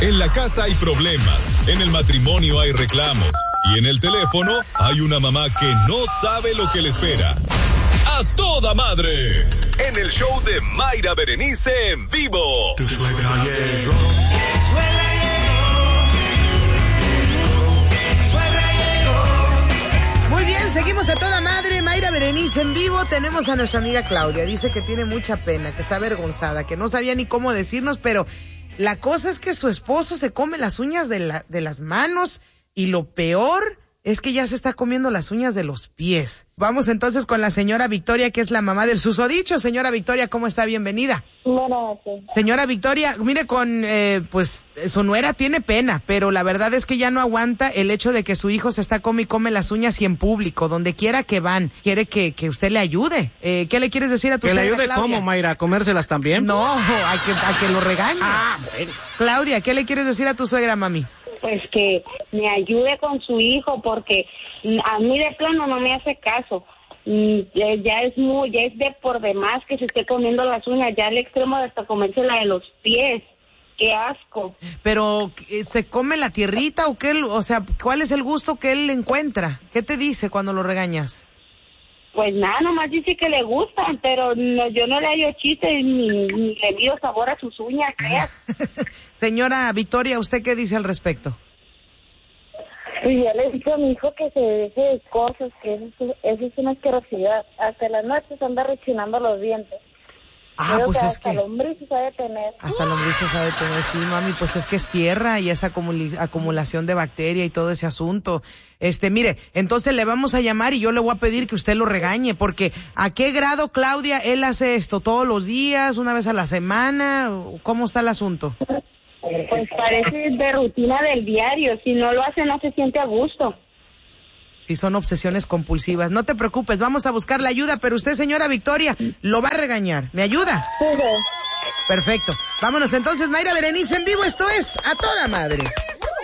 En la casa hay problemas, en el matrimonio hay reclamos y en el teléfono hay una mamá que no sabe lo que le espera. ¡A toda madre! En el show de Mayra Berenice en vivo. Tu suegra llegó. Muy bien, seguimos a toda madre. Mayra Berenice en vivo. Tenemos a nuestra amiga Claudia. Dice que tiene mucha pena, que está avergonzada, que no sabía ni cómo decirnos, pero la cosa es que su esposo se come las uñas de las manos y lo peor es que ya se está comiendo las uñas de los pies. Vamos entonces con la señora Victoria, que es la mamá del susodicho. Señora Victoria, ¿cómo está? Bienvenida. Bueno, sí. Señora Victoria, mire, pues su nuera tiene pena, pero la verdad es que ya no aguanta el hecho de que su hijo se está come y come las uñas y en público, donde quiera que van. Quiere que usted le ayude. ¿Qué le quieres decir a tu suegra, ¿Que le ayude Claudia? cómo, Mayra? ¿A comérselas también? No, a que lo regañe. Bueno. Claudia, ¿qué le quieres decir a tu suegra, mami? Pues que me ayude con su hijo porque a mí de plano no me hace caso. Ya es de por demás que se esté comiendo las uñas, ya al extremo de hasta comerse la de los pies. ¡Qué asco! Pero, ¿se come la tierrita o qué? O sea, ¿cuál es el gusto que él encuentra? ¿Qué te dice cuando lo regañas? Pues nada, nomás dice que le gustan, pero no, yo no le hallo chiste ni le mido sabor a sus uñas. Señora Victoria, ¿usted qué dice al respecto? Pues ya le digo a mi hijo que se deje de cosas, que eso es una asquerosidad. Hasta las noches anda rechinando los dientes. Ah, pues es hasta que lombrices sabe tener. hasta lombrices sabe tener, sí, mami, pues es que es tierra y esa acumulación de bacteria y todo ese asunto. Mire, entonces le vamos a llamar y yo le voy a pedir que usted lo regañe, porque ¿a qué grado, Claudia, él hace esto? ¿Todos los días, una vez a la semana? ¿Cómo está el asunto? Pues parece de rutina del diario, si no lo hace no se siente a gusto. Sí, son obsesiones compulsivas. No te preocupes, vamos a buscar la ayuda, pero usted, señora Victoria, lo va a regañar. ¿Me ayuda? Sí. Perfecto. Vámonos entonces, Mayra Berenice en vivo. Esto es A Toda Madre.